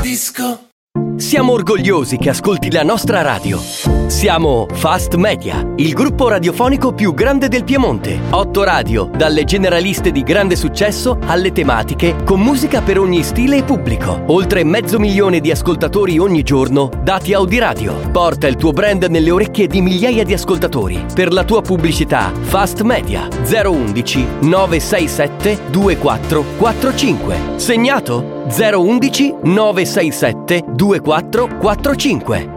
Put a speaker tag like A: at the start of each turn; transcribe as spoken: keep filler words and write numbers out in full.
A: Disco.
B: Siamo orgogliosi che ascolti la nostra radio. Siamo Fast Media, il gruppo radiofonico più grande del Piemonte. Otto radio, dalle generaliste di grande successo alle tematiche, con musica per ogni stile e pubblico. Oltre mezzo milione di ascoltatori ogni giorno, dati Audiradio. Porta il tuo brand nelle orecchie di migliaia di ascoltatori. Per la tua pubblicità, Fast Media zero undici nove sei sette due quattro quattro cinque. Segnato? zero undici nove sei sette due quattro quattro cinque.